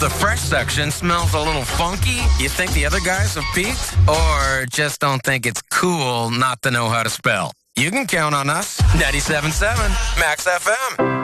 the fresh section smells a little funky, you think the other guys have peaked? Or just don't think it's cool not to know how to spell? You can count on us. 97.7 Max FM.